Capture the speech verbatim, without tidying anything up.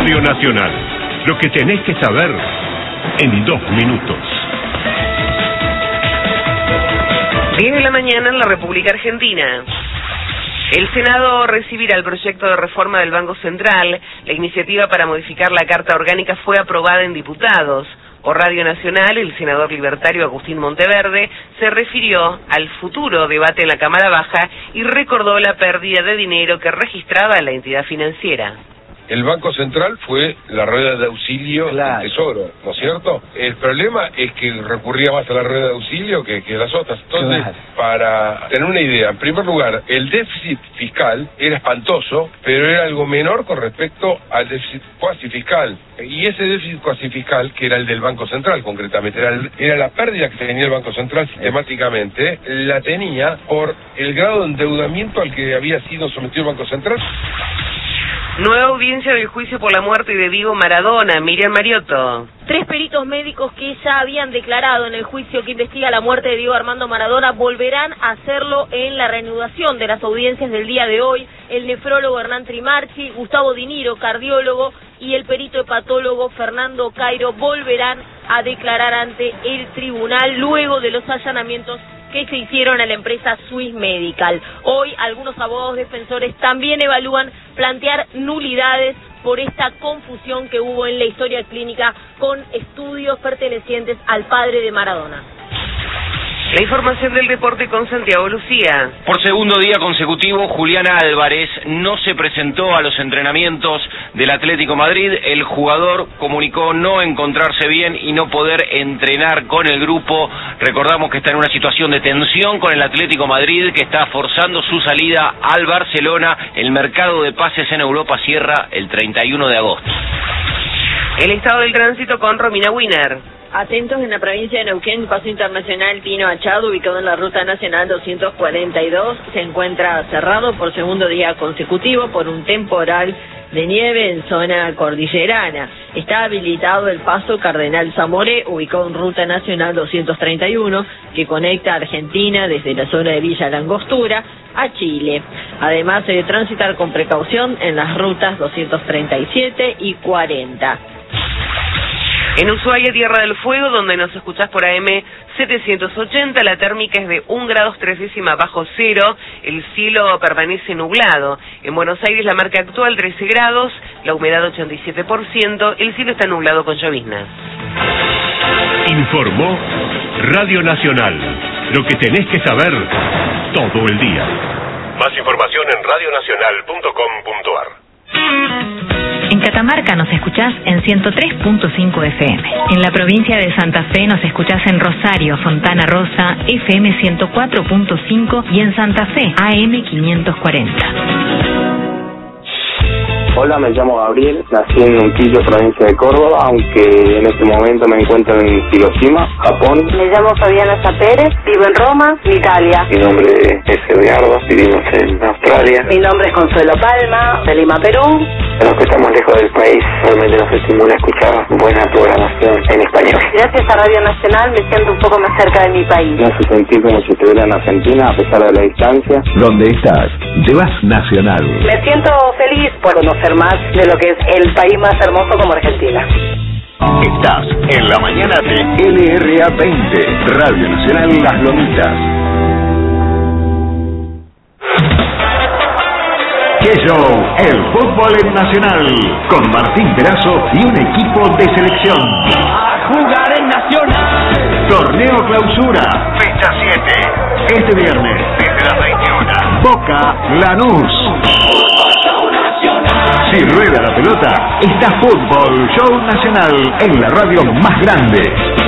Radio Nacional. Lo que tenés que saber en dos minutos. diez de la mañana en la República Argentina. El Senado recibirá el proyecto de reforma del Banco Central. La iniciativa para modificar la Carta Orgánica fue aprobada en diputados. Por Radio Nacional, el senador libertario Agustín Monteverde se refirió al futuro debate en la Cámara Baja y recordó la pérdida de dinero que registraba la entidad financiera. El Banco Central fue la rueda de auxilio claro. del Tesoro, ¿no es cierto? El problema es que recurría más a la rueda de auxilio que, que las otras. Entonces, claro. para tener una idea, en primer lugar, el déficit fiscal era espantoso, pero era algo menor con respecto al déficit cuasi fiscal. Y ese déficit cuasi fiscal, que era el del Banco Central concretamente, era, el, era la pérdida que tenía el Banco Central sistemáticamente, la tenía por el grado de endeudamiento al que había sido sometido el Banco Central. Nueva audiencia del juicio por la muerte de Diego Maradona. Miriam Mariotto. Tres peritos médicos que ya habían declarado en el juicio que investiga la muerte de Diego Armando Maradona volverán a hacerlo en la reanudación de las audiencias del día de hoy. El nefrólogo Hernán Trimarchi, Gustavo Diniro, cardiólogo, y el perito hepatólogo Fernando Cairo volverán a declarar ante el tribunal luego de los allanamientos que se hicieron a la empresa Swiss Medical. Hoy algunos abogados defensores también evalúan plantear nulidades por esta confusión que hubo en la historia clínica con estudios pertenecientes al padre de Maradona. La información del deporte con Santiago Lucía. Por segundo día consecutivo, Julián Álvarez no se presentó a los entrenamientos del Atlético Madrid. El jugador comunicó no encontrarse bien y no poder entrenar con el grupo. Recordamos que está en una situación de tensión con el Atlético Madrid, que está forzando su salida al Barcelona. El mercado de pases en Europa cierra el treinta y uno de agosto. El estado del tránsito con Romina Wiener. Atentos, en la provincia de Neuquén, paso internacional Pino Achado, ubicado en la ruta nacional doscientos cuarenta y dos, se encuentra cerrado por segundo día consecutivo por un temporal de nieve en zona cordillerana. Está habilitado el paso Cardenal Zamoré, ubicado en ruta nacional doscientos treinta y uno, que conecta a Argentina desde la zona de Villa Langostura a Chile. Además, se debe transitar con precaución en las rutas doscientos treinta y siete y cuarenta. En Ushuaia, Tierra del Fuego, donde nos escuchás por A M setecientos ochenta, la térmica es de un grado tres décimas bajo cero, el cielo permanece nublado. En Buenos Aires la marca actual trece grados, la humedad ochenta y siete por ciento, el cielo está nublado con lloviznas. Informó Radio Nacional, lo que tenés que saber todo el día. Más información en radio nacional punto com punto a r. En Catamarca nos escuchás en ciento tres punto cinco F M. En la provincia de Santa Fe nos escuchás en Rosario, Fontana Rosa, F M ciento cuatro punto cinco y en Santa Fe, A M quinientos cuarenta. Hola, me llamo Gabriel, nací en Unquillo, provincia de Córdoba, aunque en este momento me encuentro en Hiroshima, Japón. Me llamo Fabiana Zapérez, vivo en Roma, Italia. Mi nombre es Edgardo, vivimos en Australia. Mi nombre es Consuelo Palma, de Lima, Perú. A los que estamos lejos del país, realmente nos estimula escuchar buena programación en español. Gracias a Radio Nacional me siento un poco más cerca de mi país. Me hace sentir como si estuviera en Argentina, a pesar de la distancia. ¿Dónde estás? Llevas Nacional. Me siento feliz por conocer más de lo que es el país más hermoso como Argentina. Estás en la mañana de L R A veinte, Radio Nacional Las Lomitas. ¡Qué show! El fútbol en Nacional, con Martín Perazo y un equipo de selección. ¡A jugar en Nacional! Torneo Clausura, fecha siete. Este viernes, desde las veintiuna. Boca Lanús. Si rueda la pelota, está Fútbol Show Nacional en la radio más grande.